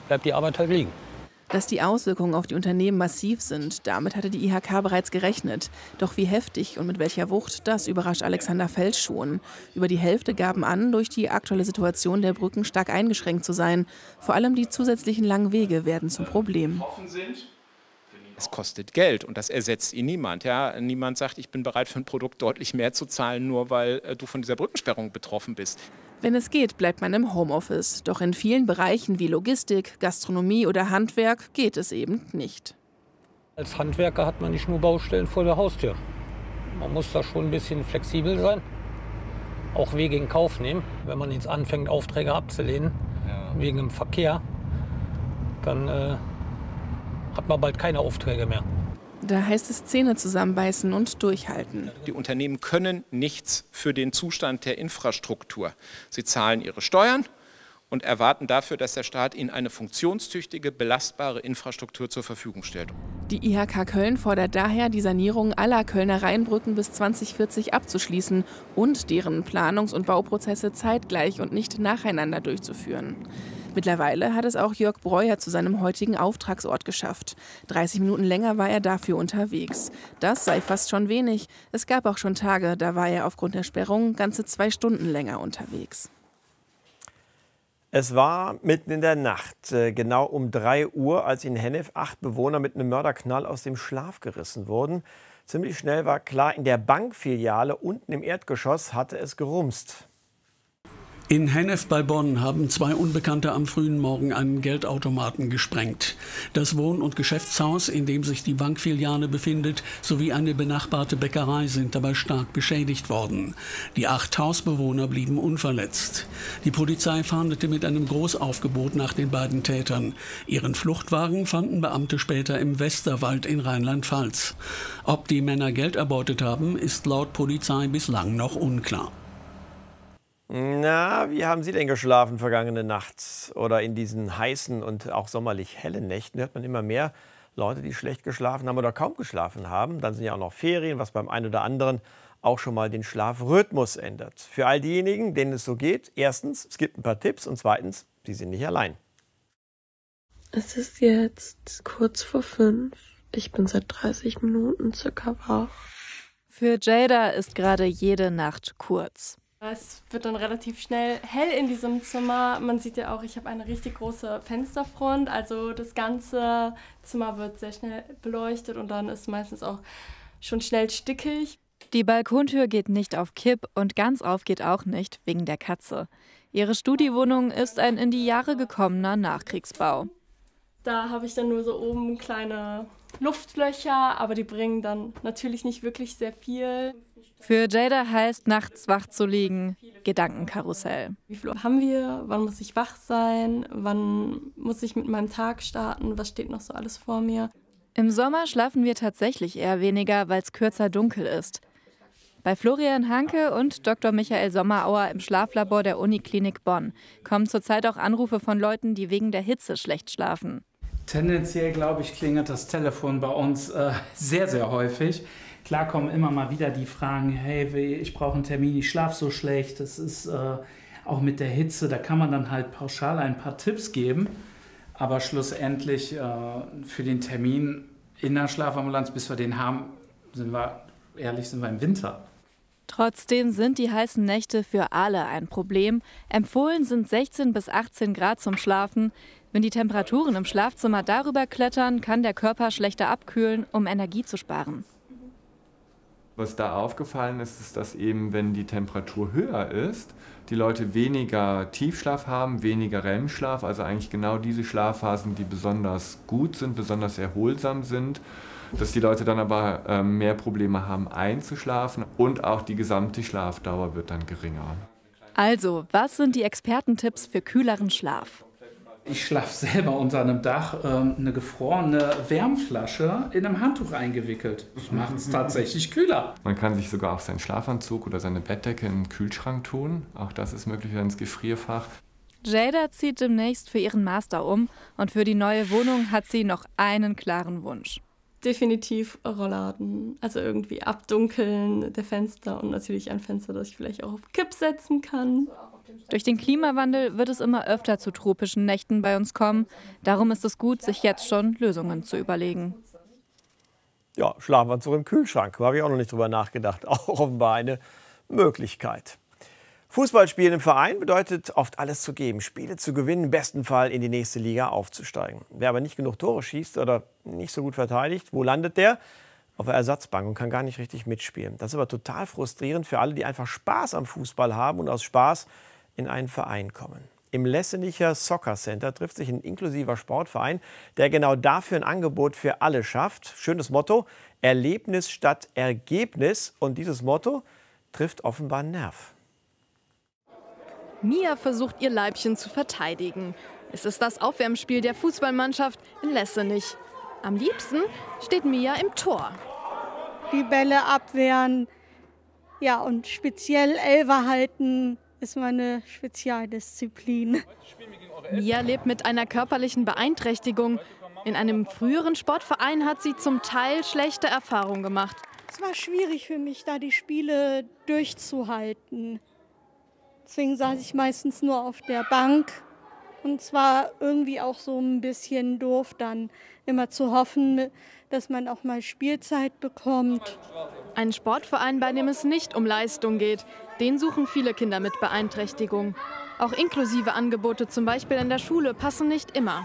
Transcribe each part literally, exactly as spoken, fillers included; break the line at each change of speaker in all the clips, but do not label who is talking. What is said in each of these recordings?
bleibt die Arbeit halt liegen.
Dass die Auswirkungen auf die Unternehmen massiv sind, damit hatte die I H K bereits gerechnet. Doch wie heftig und mit welcher Wucht, das überrascht Alexander Fels schon. Über die Hälfte gaben an, durch die aktuelle Situation der Brücken stark eingeschränkt zu sein. Vor allem die zusätzlichen langen Wege werden zum Problem.
Es kostet Geld und das ersetzt ihn niemand. Ja? Niemand sagt, ich bin bereit für ein Produkt deutlich mehr zu zahlen, nur weil äh, du von dieser Brückensperrung betroffen bist.
Wenn es geht, bleibt man im Homeoffice. Doch in vielen Bereichen wie Logistik, Gastronomie oder Handwerk geht es eben nicht.
Als Handwerker hat man nicht nur Baustellen vor der Haustür. Man muss da schon ein bisschen flexibel sein, auch Wege in Kauf nehmen. Wenn man jetzt anfängt, Aufträge abzulehnen, ja. wegen dem Verkehr, dann äh, hat man bald keine Aufträge mehr.
Da heißt es Zähne zusammenbeißen und durchhalten.
Die Unternehmen können nichts für den Zustand der Infrastruktur. Sie zahlen ihre Steuern und erwarten dafür, dass der Staat ihnen eine funktionstüchtige, belastbare Infrastruktur zur Verfügung stellt.
Die I H K Köln fordert daher, die Sanierung aller Kölner Rheinbrücken bis zwanzig vierzig abzuschließen und deren Planungs- und Bauprozesse zeitgleich und nicht nacheinander durchzuführen. Mittlerweile hat es auch Jörg Breuer zu seinem heutigen Auftragsort geschafft. dreißig Minuten länger war er dafür unterwegs. Das sei fast schon wenig. Es gab auch schon Tage, da war er aufgrund der Sperrung ganze zwei Stunden länger unterwegs.
Es war mitten in der Nacht, genau um drei Uhr, als in Hennef acht Bewohner mit einem Mörderknall aus dem Schlaf gerissen wurden. Ziemlich schnell war klar, in der Bankfiliale unten im Erdgeschoss hatte es gerumst.
In Hennef bei Bonn haben zwei Unbekannte am frühen Morgen einen Geldautomaten gesprengt. Das Wohn- und Geschäftshaus, in dem sich die Bankfiliale befindet, sowie eine benachbarte Bäckerei sind dabei stark beschädigt worden. Die acht Hausbewohner blieben unverletzt. Die Polizei fahndete mit einem Großaufgebot nach den beiden Tätern. Ihren Fluchtwagen fanden Beamte später im Westerwald in Rheinland-Pfalz. Ob die Männer Geld erbeutet haben, ist laut Polizei bislang noch unklar.
Na, wie haben Sie denn geschlafen vergangene Nacht? Oder in diesen heißen und auch sommerlich hellen Nächten hört man immer mehr Leute, die schlecht geschlafen haben oder kaum geschlafen haben. Dann sind ja auch noch Ferien, was beim einen oder anderen auch schon mal den Schlafrhythmus ändert. Für all diejenigen, denen es so geht, erstens, es gibt ein paar Tipps und zweitens, Sie sind nicht allein.
Es ist jetzt kurz vor fünf. Ich bin seit dreißig Minuten circa wach.
Für Jada ist gerade jede Nacht kurz.
Es wird dann relativ schnell hell in diesem Zimmer. Man sieht ja auch, ich habe eine richtig große Fensterfront. Also das ganze Zimmer wird sehr schnell beleuchtet und dann ist meistens auch schon schnell stickig.
Die Balkontür geht nicht auf Kipp und ganz auf geht auch nicht, wegen der Katze. Ihre Studiowohnung ist ein in die Jahre gekommener Nachkriegsbau.
Da habe ich dann nur so oben kleine Luftlöcher, aber die bringen dann natürlich nicht wirklich sehr viel.
Für Jada heißt, nachts wach zu liegen, Gedankenkarussell.
Wie viel Uhr haben wir? Wann muss ich wach sein? Wann muss ich mit meinem Tag starten? Was steht noch so alles vor mir?
Im Sommer schlafen wir tatsächlich eher weniger, weil es kürzer dunkel ist. Bei Florian Hanke und Doktor Michael Sommerauer im Schlaflabor der Uniklinik Bonn kommen zurzeit auch Anrufe von Leuten, die wegen der Hitze schlecht schlafen.
Tendenziell, glaube ich, klingelt das Telefon bei uns äh, sehr, sehr häufig. Klar kommen immer mal wieder die Fragen, hey, ich brauche einen Termin, ich schlafe so schlecht. Das ist äh, auch mit der Hitze, da kann man dann halt pauschal ein paar Tipps geben. Aber schlussendlich äh, für den Termin in der Schlafambulanz, bis wir den haben, sind wir, ehrlich, sind wir im Winter.
Trotzdem sind die heißen Nächte für alle ein Problem. Empfohlen sind sechzehn bis achtzehn Grad zum Schlafen. Wenn die Temperaturen im Schlafzimmer darüber klettern, kann der Körper schlechter abkühlen, um Energie zu sparen.
Was da aufgefallen ist, ist, dass eben, wenn die Temperatur höher ist, die Leute weniger Tiefschlaf haben, weniger R E M-Schlaf, also eigentlich genau diese Schlafphasen, die besonders gut sind, besonders erholsam sind, dass die Leute dann aber äh, mehr Probleme haben einzuschlafen und auch die gesamte Schlafdauer wird dann geringer.
Also, was sind die Expertentipps für kühleren Schlaf?
Ich schlafe selber unter einem Dach, ähm, eine gefrorene Wärmflasche in einem Handtuch eingewickelt. Das macht es tatsächlich kühler.
Man kann sich sogar auch seinen Schlafanzug oder seine Bettdecke in den Kühlschrank tun. Auch das ist möglich ins Gefrierfach.
Jada zieht demnächst für ihren Master um und für die neue Wohnung hat sie noch einen klaren Wunsch.
Definitiv Rollladen, also irgendwie abdunkeln der Fenster und natürlich ein Fenster, das ich vielleicht auch auf Kipp setzen kann.
Durch den Klimawandel wird es immer öfter zu tropischen Nächten bei uns kommen. Darum ist es gut, sich jetzt schon Lösungen zu überlegen.
Ja, Schlafanzug im Kühlschrank. Da habe ich auch noch nicht drüber nachgedacht. Auch offenbar eine Möglichkeit. Fußballspielen im Verein bedeutet oft alles zu geben, Spiele zu gewinnen, im besten Fall in die nächste Liga aufzusteigen. Wer aber nicht genug Tore schießt oder nicht so gut verteidigt, wo landet der? Auf der Ersatzbank und kann gar nicht richtig mitspielen. Das ist aber total frustrierend für alle, die einfach Spaß am Fußball haben und aus Spaß in einen Verein kommen. Im Lessenicher Soccer Center trifft sich ein inklusiver Sportverein, der genau dafür ein Angebot für alle schafft. Schönes Motto, Erlebnis statt Ergebnis. Und dieses Motto trifft offenbar einen Nerv.
Mia versucht, ihr Leibchen zu verteidigen. Es ist das Aufwärmspiel der Fußballmannschaft in Lessenich. Am liebsten steht Mia im Tor.
Die Bälle abwehren, ja, und speziell Elfer halten ist meine Spezialdisziplin.
Mia lebt mit einer körperlichen Beeinträchtigung. In einem früheren Sportverein hat sie zum Teil schlechte Erfahrungen gemacht.
Es war schwierig für mich, da die Spiele durchzuhalten. Deswegen saß ich meistens nur auf der Bank. Und zwar irgendwie auch so ein bisschen doof, dann immer zu hoffen, dass man auch mal Spielzeit bekommt.
Ein Sportverein, bei dem es nicht um Leistung geht, den suchen viele Kinder mit Beeinträchtigung. Auch inklusive Angebote, zum Beispiel in der Schule, passen nicht immer.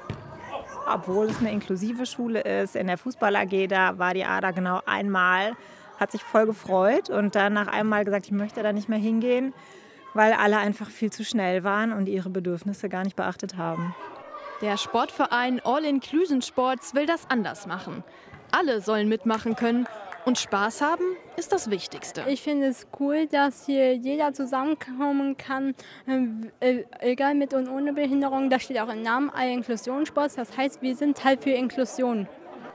Obwohl es eine inklusive Schule ist, in der Fußball-A G, da war die Ada genau einmal, hat sich voll gefreut und dann nach einem Mal gesagt, ich möchte da nicht mehr hingehen, weil alle einfach viel zu schnell waren und ihre Bedürfnisse gar nicht beachtet haben.
Der Sportverein All Inclusion Sports will das anders machen. Alle sollen mitmachen können und Spaß haben ist das Wichtigste.
Ich finde es cool, dass hier jeder zusammenkommen kann, äh, egal mit und ohne Behinderung. Da steht auch im Namen All Inclusion Sports. Das heißt, wir sind halt für Inklusion.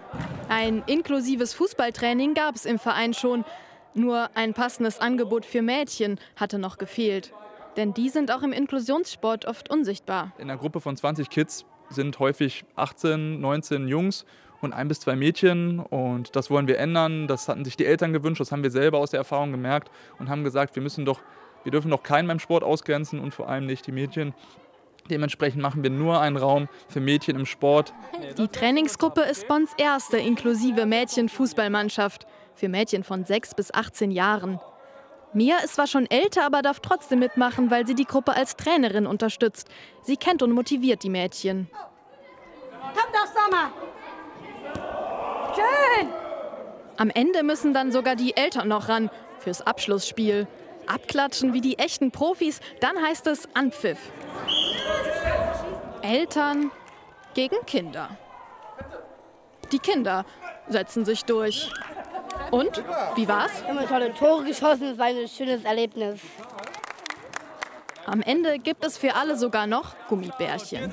Ein inklusives Fußballtraining gab es im Verein schon. Nur ein passendes Angebot für Mädchen hatte noch gefehlt. Denn die sind auch im Inklusionssport oft unsichtbar.
In einer Gruppe von zwanzig Kids sind häufig achtzehn, neunzehn Jungs und ein bis zwei Mädchen. Und das wollen wir ändern. Das hatten sich die Eltern gewünscht, das haben wir selber aus der Erfahrung gemerkt und haben gesagt, wir müssen doch, wir dürfen doch keinen beim Sport ausgrenzen und vor allem nicht die Mädchen. Dementsprechend machen wir nur einen Raum für Mädchen im Sport.
Die Trainingsgruppe ist Bonns erste inklusive Mädchen-Fußballmannschaft. Für Mädchen von sechs bis achtzehn Jahren. Mia ist zwar schon älter, aber darf trotzdem mitmachen, weil sie die Gruppe als Trainerin unterstützt. Sie kennt und motiviert die Mädchen.
Komm doch, Sommer! Schön!
Am Ende müssen dann sogar die Eltern noch ran fürs Abschlussspiel. Abklatschen wie die echten Profis, dann heißt es Anpfiff. Eltern gegen Kinder. Die Kinder setzen sich durch. Und? Wie war's?
Wir haben tolle Tore geschossen, es war ein schönes Erlebnis.
Am Ende gibt es für alle sogar noch Gummibärchen.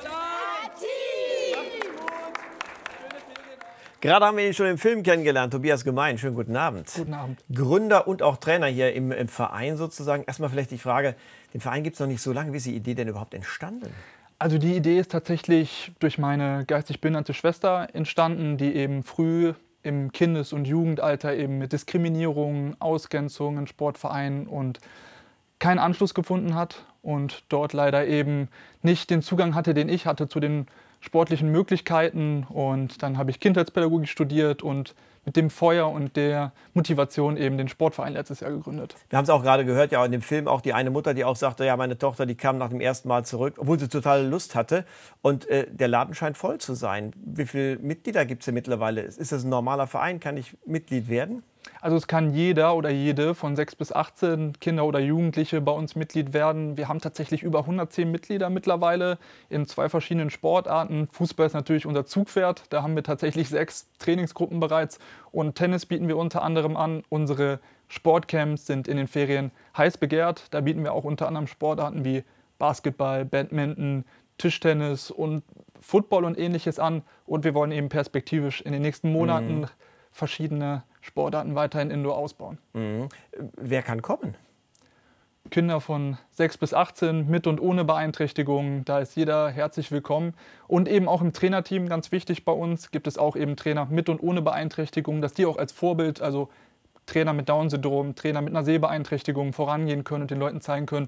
Gerade haben wir ihn schon im Film kennengelernt, Tobias Gemein. Schönen guten Abend.
Guten Abend.
Gründer und auch Trainer hier im, im Verein sozusagen. Erstmal vielleicht die Frage, den Verein gibt es noch nicht so lange. Wie ist die Idee denn überhaupt entstanden?
Also die Idee ist tatsächlich durch meine geistig behinderte Schwester entstanden, die eben früh im Kindes- und Jugendalter eben mit Diskriminierung, Ausgrenzung in Sportvereinen und keinen Anschluss gefunden hat und dort leider eben nicht den Zugang hatte, den ich hatte zu den sportlichen Möglichkeiten. Und dann habe ich Kindheitspädagogik studiert und mit dem Feuer und der Motivation eben den Sportverein letztes Jahr gegründet.
Wir haben es auch gerade gehört, ja in dem Film auch die eine Mutter, die auch sagte, ja meine Tochter, die kam nach dem ersten Mal zurück, obwohl sie total Lust hatte. Und äh, der Laden scheint voll zu sein. Wie viele Mitglieder gibt es denn mittlerweile? Ist das ein normaler Verein? Kann ich Mitglied werden?
Also es kann jeder oder jede von sechs bis achtzehn Kinder oder Jugendliche bei uns Mitglied werden. Wir haben tatsächlich über hundertzehn Mitglieder mittlerweile in zwei verschiedenen Sportarten. Fußball ist natürlich unser Zugpferd. Da haben wir tatsächlich sechs Trainingsgruppen bereits. Und Tennis bieten wir unter anderem an. Unsere Sportcamps sind in den Ferien heiß begehrt. Da bieten wir auch unter anderem Sportarten wie Basketball, Badminton, Tischtennis und Football und Ähnliches an. Und wir wollen eben perspektivisch in den nächsten Monaten mhm. verschiedene Sportarten weiterhin indoor ausbauen.
Mhm. Wer kann kommen?
Kinder von sechs bis achtzehn mit und ohne Beeinträchtigung, da ist jeder herzlich willkommen. Und eben auch im Trainerteam, ganz wichtig bei uns, gibt es auch eben Trainer mit und ohne Beeinträchtigung, dass die auch als Vorbild, also Trainer mit Down-Syndrom, Trainer mit einer Sehbeeinträchtigung vorangehen können und den Leuten zeigen können,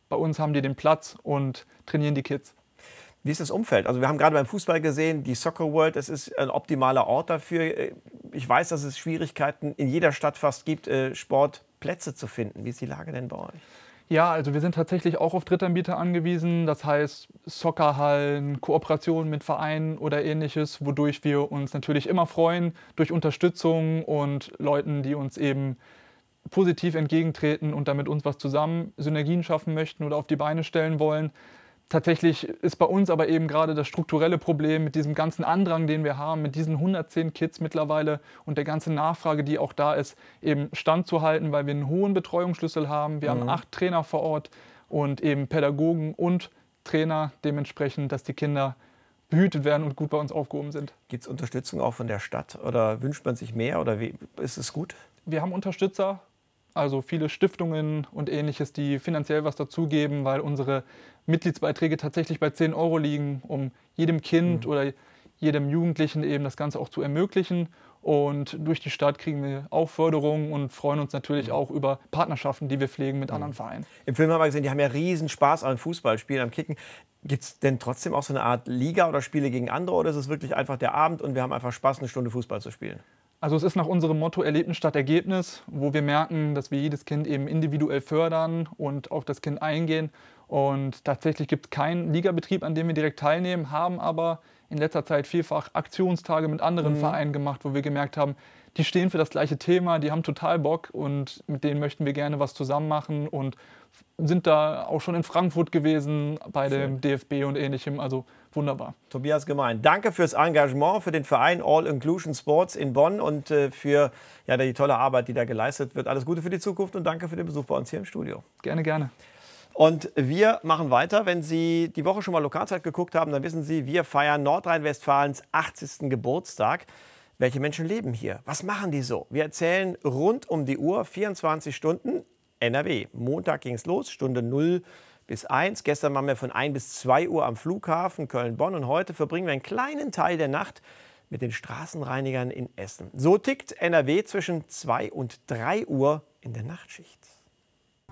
bei uns haben die den Platz und trainieren die Kids.
Wie ist das Umfeld? Also wir haben gerade beim Fußball gesehen, die Soccer World, das ist ein optimaler Ort dafür. Ich weiß, dass es Schwierigkeiten in jeder Stadt fast gibt, Sportplätze zu finden. Wie ist die Lage denn bei euch?
Ja, also wir sind tatsächlich auch auf Drittanbieter angewiesen. Das heißt Soccerhallen, Kooperationen mit Vereinen oder Ähnliches, wodurch wir uns natürlich immer freuen durch Unterstützung und Leuten, die uns eben positiv entgegentreten und damit uns was zusammen Synergien schaffen möchten oder auf die Beine stellen wollen. Tatsächlich ist bei uns aber eben gerade das strukturelle Problem mit diesem ganzen Andrang, den wir haben, mit diesen hundertzehn Kids mittlerweile und der ganzen Nachfrage, die auch da ist, eben standzuhalten, weil wir einen hohen Betreuungsschlüssel haben. Wir mhm. haben acht Trainer vor Ort und eben Pädagogen und Trainer dementsprechend, dass die Kinder behütet werden und gut bei uns aufgehoben sind.
Gibt es Unterstützung auch von der Stadt oder wünscht man sich mehr oder wie, ist es gut?
Wir haben Unterstützer, also viele Stiftungen und Ähnliches, die finanziell was dazugeben, weil unsere Mitgliedsbeiträge tatsächlich bei zehn Euro liegen, um jedem Kind mhm. oder jedem Jugendlichen eben das Ganze auch zu ermöglichen. Und durch die Stadt kriegen wir auch Förderungen und freuen uns natürlich auch über Partnerschaften, die wir pflegen mit mhm. anderen Vereinen.
Im Film haben wir gesehen, die haben ja riesen Spaß am Fußballspielen, am Kicken. Gibt es denn trotzdem auch so eine Art Liga oder Spiele gegen andere oder ist es wirklich einfach der Abend und wir haben einfach Spaß, eine Stunde Fußball zu spielen?
Also es ist nach unserem Motto Erlebnis statt Ergebnis, wo wir merken, dass wir jedes Kind eben individuell fördern und auf das Kind eingehen. Und tatsächlich gibt es keinen Ligabetrieb, an dem wir direkt teilnehmen, haben aber in letzter Zeit vielfach Aktionstage mit anderen mhm. Vereinen gemacht, wo wir gemerkt haben, die stehen für das gleiche Thema, die haben total Bock und mit denen möchten wir gerne was zusammen machen und sind da auch schon in Frankfurt gewesen bei Schön. dem D F B und Ähnlichem, also wunderbar.
Tobias Gemein, danke fürs Engagement, für den Verein All Inclusion Sports in Bonn und äh, für ja, die tolle Arbeit, die da geleistet wird. Alles Gute für die Zukunft und danke für den Besuch bei uns hier im Studio.
Gerne, gerne.
Und wir machen weiter. Wenn Sie die Woche schon mal Lokalzeit geguckt haben, dann wissen Sie, wir feiern Nordrhein-Westfalens achtzigsten Geburtstag. Welche Menschen leben hier? Was machen die so? Wir erzählen rund um die Uhr, vierundzwanzig Stunden, N R W. Montag ging es los, Stunde null bis eins. Gestern waren wir von ein bis zwei Uhr am Flughafen Köln-Bonn. Und heute verbringen wir einen kleinen Teil der Nacht mit den Straßenreinigern in Essen. So tickt N R W zwischen zwei und drei Uhr in der Nachtschicht.